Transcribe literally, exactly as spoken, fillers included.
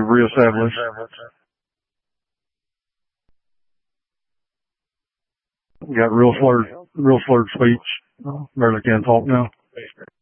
we've reestablished. Got real slurred, real slurred speech. Barely can talk now.